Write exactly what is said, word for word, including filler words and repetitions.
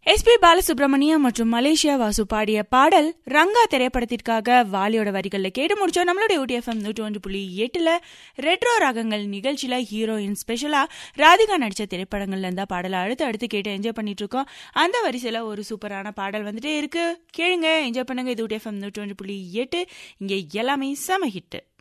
S B Balasubramaniam மற்றும் Malaysia Vasu பாடிய பாடல் ரங்கா திரைப்படத்திற்காக வாலியோட வரிகள்ல கேட்டு முடிச்சோம். நம்மளுடைய ஊட்டி எஃப்எம் நூற்றி ஒன்று புள்ளி எட்டுல ரெட்ரோ ராகங்கள் நிகழ்ச்சியில ஹீரோயின் ஸ்பெஷலா ராதிகா நடிச்ச திரைப்படங்கள்ல இருந்தா பாடலை அடுத்து அடுத்து கேட்டு என்ஜாய் பண்ணிட்டு இருக்கோம். அந்த வரிசையில ஒரு சூப்பரான பாடல் வந்துட்டே இருக்கு, கேளுங்க, என்ஜாய் பண்ணுங்க. இது ஊட்டி எஃப்எம் நூற்றி ஒன்று புள்ளி எட்டு, இங்க எல்லாமே செம ஹிட்.